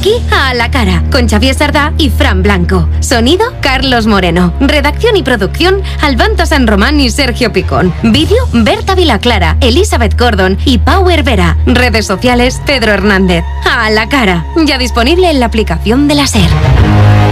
aquí a la cara, con Xavier Sardá y Fran Blanco. Sonido, Carlos Moreno. Redacción y producción, Albanta San Román y Sergio Picón. Vídeo, Berta Vilaclara, Elizabeth Gordon y Power Vera. Redes sociales, Pedro Hernández. A la cara, ya disponible en la aplicación de la SER.